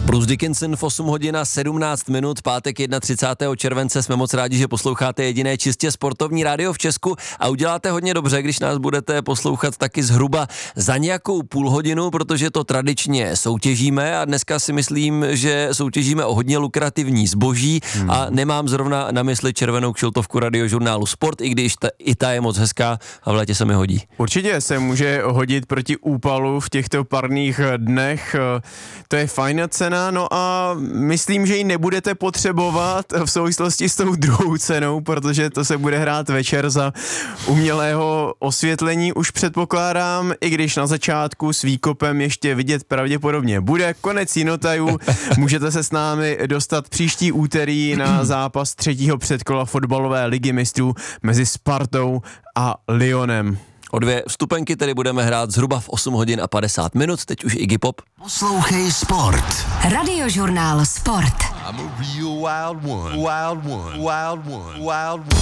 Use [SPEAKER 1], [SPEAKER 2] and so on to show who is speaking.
[SPEAKER 1] Bruce Dickinson v 8 hodin a 17 minut, pátek 31. července. Jsme moc rádi, že posloucháte jediné čistě sportovní rádio v Česku a uděláte hodně dobře, když nás budete poslouchat taky zhruba za nějakou půl hodinu, protože to tradičně soutěžíme a dneska si myslím, že soutěžíme o hodně lukrativní zboží a nemám zrovna na mysli červenou kšiltovku radiožurnálu Sport, i když i ta je moc hezká a v létě se mi hodí.
[SPEAKER 2] Určitě se může hodit proti úpalu v těchto parných dnech, to je fajná cena, no a myslím, že ji nebudete potřebovat v souvislosti s tou druhou cenou, protože to se bude hrát večer za umělého osvětlení, už předpokládám, i když na začátku s výkopem ještě vidět pravděpodobně bude. Konec Cinotajů, můžete se s námi dostat příští úterý na zápas třetího předkola fotbalové ligy mistrů mezi Spartou a Lyonem.
[SPEAKER 1] O 2 vstupenky tedy budeme hrát zhruba v 8 hodin a 50 minut, teď už Iggy Pop.
[SPEAKER 3] Poslouchej Sport.
[SPEAKER 4] Radiožurnál Sport.
[SPEAKER 3] I'm a real wild one. Wild one. Wild one. Wild one.